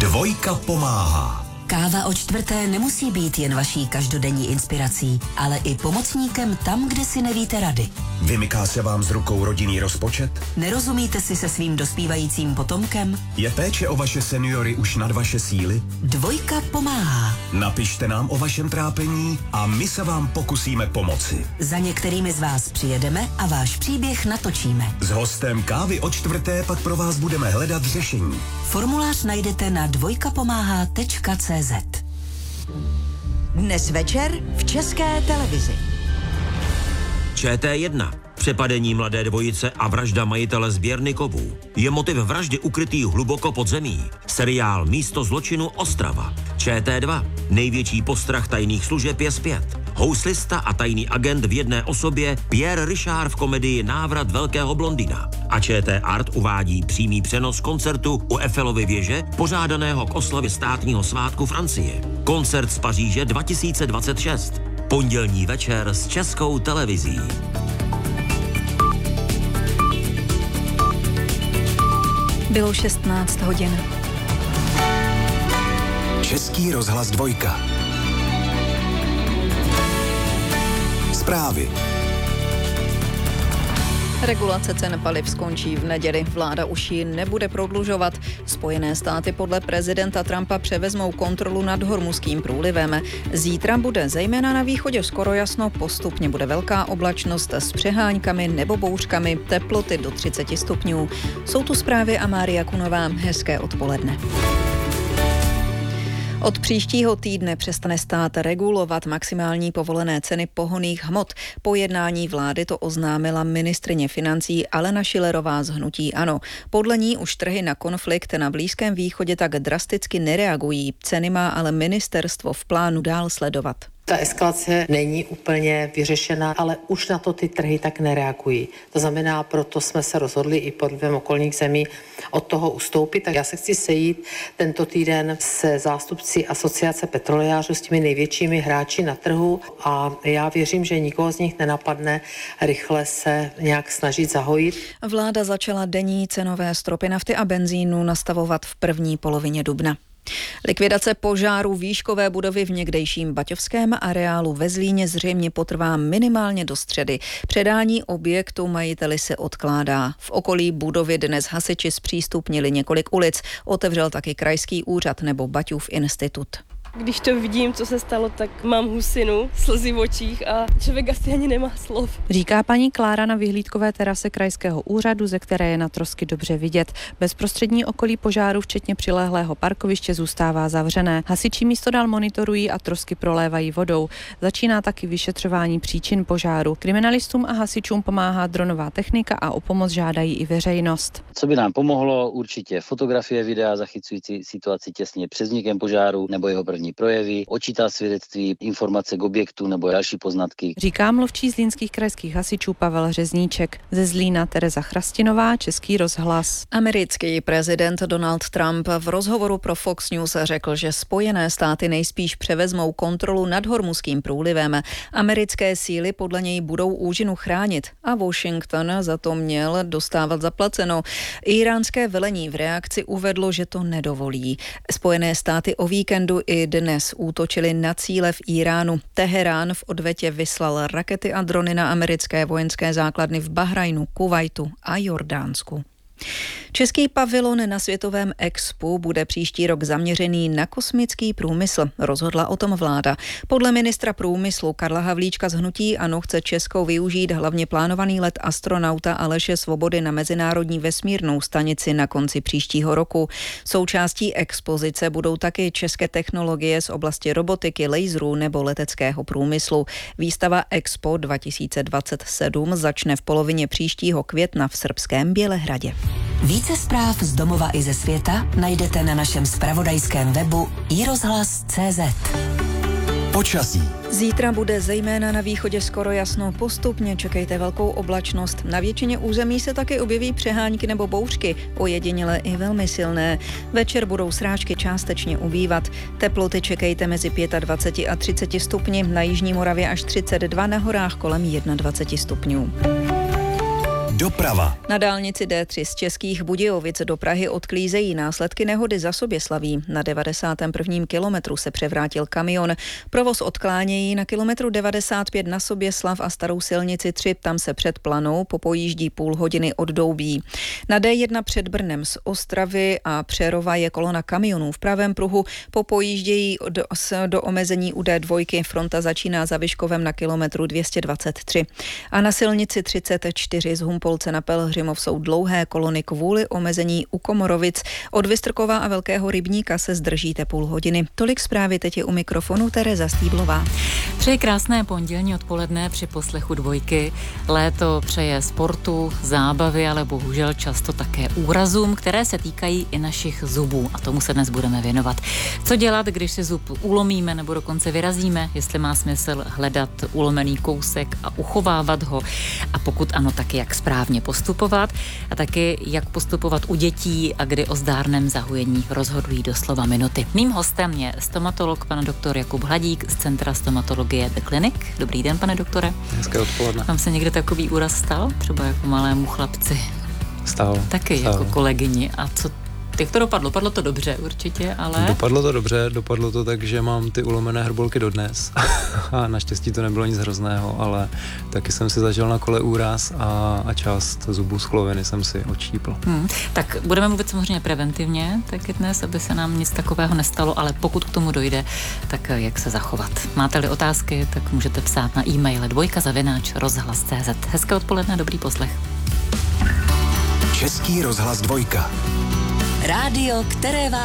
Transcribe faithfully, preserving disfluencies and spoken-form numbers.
Dvojka pomáhá. Káva o čtvrté nemusí být jen vaší každodenní inspirací, ale i pomocníkem tam, kde si nevíte rady. Vymyká se vám z rukou rodinný rozpočet? Nerozumíte si se svým dospívajícím potomkem? Je péče o vaše seniory už nad vaše síly? Dvojka pomáhá. Napište nám o vašem trápení a my se vám pokusíme pomoci. Za některými z vás přijedeme a váš příběh natočíme. S hostem Kávy o čtvrté pak pro vás budeme hledat řešení. Formulář najdete na dvojkapomáhá tečka cé zet. Dnes večer v České televizi. Č T jedna. Přepadení mladé dvojice a vražda majitele sběrny kovů. Je motiv vraždy ukrytý hluboko pod zemí. Seriál Místo zločinu Ostrava. Č T dva. Největší postrach tajných služeb je zpět. Houslista a tajný agent v jedné osobě Pierre Richard v komedii Návrat velkého blondýna. A Č T Art uvádí přímý přenos koncertu u Eiffelovy věže, pořádaného k oslavě státního svátku Francie. Koncert z Paříže dva tisíce dvacet šest. Pondělní večer s Českou televizí. Bylo šestnáct hodin. Český rozhlas dvojka. Zprávy. Regulace cen paliv skončí v neděli. Vláda už ji nebude prodlužovat. Spojené státy podle prezidenta Trumpa převezmou kontrolu nad Hormuzským průlivem. Zítra bude zejména na východě skoro jasno, postupně bude velká oblačnost s přeháňkami nebo bouřkami, teploty do třicet stupňů. Jsou tu zprávy a Mária Kunová. Hezké odpoledne. Od příštího týdne přestane stát regulovat maximální povolené ceny pohonných hmot. Po jednání vlády to oznámila ministryně financí Alena Schillerová z hnutí ANO. Podle ní už trhy na konflikt na Blízkém východě tak drasticky nereagují. Ceny má ale ministerstvo v plánu dál sledovat. Ta eskalace není úplně vyřešena, ale už na to ty trhy tak nereagují. To znamená, proto jsme se rozhodli i pod vlivem okolních zemí od toho ustoupit. Tak já se chci sejít tento týden se zástupci asociace petrolejářů, s těmi největšími hráči na trhu a já věřím, že nikoho z nich nenapadne rychle se nějak snažit zahojit. Vláda začala denní cenové stropy nafty a benzínu nastavovat v první polovině dubna. Likvidace požáru výškové budovy v někdejším baťovském areálu ve Zlíně zřejmě potrvá minimálně do středy. Předání objektu majiteli se odkládá. V okolí budovy dnes hasiči zpřístupnili několik ulic. Otevřel taky krajský úřad nebo Baťův institut. Když to vidím, co se stalo, tak mám husinu, slzy v očích a člověk asi ani nemá slov. Říká paní Klára na vyhlídkové terase krajského úřadu, ze které je na trosky dobře vidět. Bezprostřední okolí požáru, včetně přilehlého parkoviště, zůstává zavřené. Hasiči místo dál monitorují a trosky prolévají vodou. Začíná taky vyšetřování příčin požáru. Kriminalistům a hasičům pomáhá dronová technika a o pomoc žádají i veřejnost. Co by nám pomohlo? Určitě fotografie, videa zachycující situaci těsně před vznikem požáru nebo jeho první projevy, očitá svědectví, informace k objektu nebo další poznatky. Říká mluvčí zlínských krajských hasičů Pavel Řezníček. Ze Zlína Tereza Chrastinová, Český rozhlas. Americký prezident Donald Trump v rozhovoru pro Fox News řekl, že Spojené státy nejspíš převezmou kontrolu nad Hormuzským průlivem. Americké síly podle něj budou úžinu chránit a Washington za to měl dostávat zaplaceno. Íránské velení v reakci uvedlo, že to nedovolí. Spojené státy o víkendu i dnes útočili na cíle v Iránu. Teherán v odvetě vyslal rakety a drony na americké vojenské základny v Bahrajnu, Kuvajtu a Jordánsku. Český pavilon na Světovém expu bude příští rok zaměřený na kosmický průmysl, rozhodla o tom vláda. Podle ministra průmyslu Karla Havlíčka z hnutí ANO chce Českou využít hlavně plánovaný let astronauta Aleše Svobody na Mezinárodní vesmírnou stanici na konci příštího roku. Součástí expozice budou taky české technologie z oblasti robotiky, laserů nebo leteckého průmyslu. Výstava Expo dva tisíce dvacet sedm začne v polovině příštího května v srbském Bělehradě. Více zpráv z domova i ze světa najdete na našem zpravodajském webu i rozhlas tečka cé zet. Počasí. Zítra bude zejména na východě skoro jasno, postupně čekejte velkou oblačnost. Na většině území se taky objeví přehánky nebo bouřky, ojedinělé i velmi silné. Večer budou srážky částečně ubývat. Teploty čekejte mezi dvacet pět a třicet stupni, na jižní Moravě až třicet dva, na horách kolem dvacet jedna stupňů. Doprava. Na dálnici D tři z Českých Budějovic do Prahy odklízejí následky nehody za Soběslaví. Na devadesátém prvním kilometru se převrátil kamion. Provoz odklánějí na kilometru devadesát pět na Soběslav a starou silnici tři, tam se před Planou popojíždí půl hodiny od Doubí. Na D jedna před Brnem z Ostravy a Přerova je kolona kamionů v pravém pruhu, popojíždějí do, do omezení u D dva, fronta začíná za Vyškovem na kilometru dvě stě dvacet tři. A na silnici třicet čtyři z Humpolce na Pelhřimov jsou dlouhé kolony kvůli omezení u Komorovic. Od Vystrkova a Velkého Rybníka se zdržíte půl hodiny. Tolik zprávy, teď je u mikrofonu Tereza Stýblová. Přeji krásné pondělní odpoledne při poslechu Dvojky. Léto přeje sportu, zábavy, ale bohužel často také úrazům, které se týkají i našich zubů. A tomu se dnes budeme věnovat. Co dělat, když si zub ulomíme nebo dokonce vyrazíme, jestli má smysl hledat ulomený kousek a uchovávat ho. A pokud ano, tak jak správně postupovat a taky jak postupovat u dětí a kdy o zdárném zahojení rozhodují doslova minuty. Mým hostem je stomatolog pan doktor Jakub Hladík z Centra stomatologie The Clinic. Dobrý den, pane doktore. Hezké odpoledne. Vám se někde takový úraz stal? Třeba jako malému chlapci? Stal. Taky Stal. jako kolegyni. A co Jak to dopadlo? Dopadlo to dobře určitě, ale... Dopadlo to dobře, dopadlo to tak, že mám ty ulomené hrbolky dodnes. A naštěstí to nebylo nic hrozného, ale taky jsem si zažil na kole úraz a, a část zubů skloviny jsem si odštípl. Hmm, tak budeme mluvit samozřejmě preventivně, taky dnes, aby se nám nic takového nestalo, ale pokud k tomu dojde, tak jak se zachovat. Máte-li otázky, tak můžete psát na e-mail dvojka zavináč rozhlas tečka cé zet. Hezké odpoledne, dobrý poslech. Český rozhlas Dvojka. Rádio, které vás